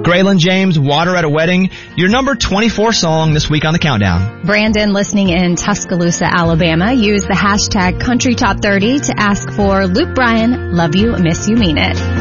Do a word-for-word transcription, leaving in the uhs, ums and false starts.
Graylin James, Water at a Wedding, your number twenty-four song this week on the countdown. Brandon, listening in Tuscaloosa, Alabama, used the hashtag Country Top thirty to ask for Luke Bryan, Love You, Miss You, Mean It.